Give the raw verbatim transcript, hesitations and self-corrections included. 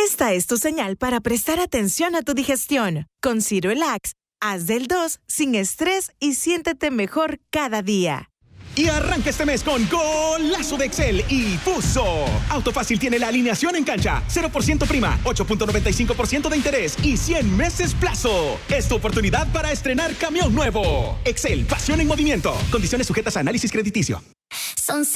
Esta es tu señal para prestar atención a tu digestión. Con Cirelax, haz del dos sin estrés y siéntete mejor cada día. Y arranca este mes con golazo de Excel y Fuso. Auto Fácil tiene la alineación en cancha, cero por ciento prima, ocho punto noventa y cinco por ciento de interés y cien meses plazo. Es tu oportunidad para estrenar camión nuevo. Excel, pasión en movimiento. Condiciones sujetas a análisis crediticio. Son